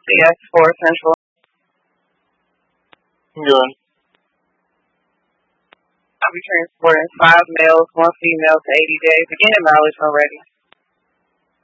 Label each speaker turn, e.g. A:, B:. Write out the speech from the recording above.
A: Yes, for Central.
B: Yeah.
A: I'll be transporting 5 males, 1 female to 80 days. Beginning mileage already.